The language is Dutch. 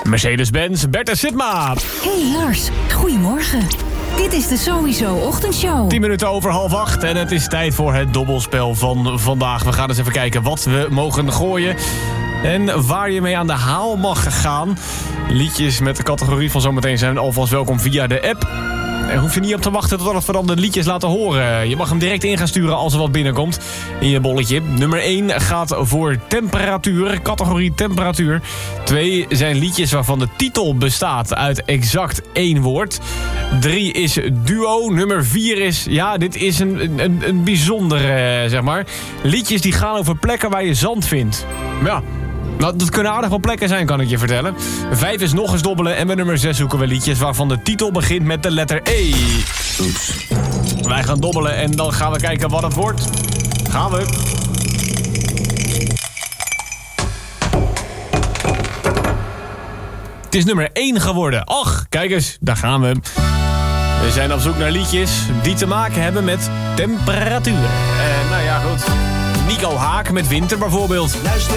Mercedes-Benz, Bertha Sitma. Hey Lars, goedemorgen. Dit is de Sowieso Ochtendshow. 10 minuten over 7:30 en het is tijd voor het dobbelspel van vandaag. We gaan eens even kijken wat we mogen gooien en waar je mee aan de haal mag gaan. Liedjes met de categorie van zometeen zijn alvast welkom via de app. En hoef je niet op te wachten totdat we dan de liedjes laten horen. Je mag hem direct in gaan sturen als er wat binnenkomt in je bolletje. Nummer 1 gaat voor temperatuur, categorie temperatuur. 2 zijn liedjes waarvan de titel bestaat uit exact 1 woord. 3 is duo. Nummer 4 is, ja, dit is een bijzondere, zeg maar. Liedjes die gaan over plekken waar je zand vindt. Ja. Nou, dat kunnen aardig wel plekken zijn, kan ik je vertellen. 5 is nog eens dobbelen en bij nummer 6 zoeken we liedjes waarvan de titel begint met de letter E. Oeps. Wij gaan dobbelen en dan gaan we kijken wat het wordt. Gaan we. Het is nummer 1 geworden. Ach, kijk eens, daar gaan we. We zijn op zoek naar liedjes die te maken hebben met temperatuur. Nou ja, goed. Nico Haak met winter bijvoorbeeld.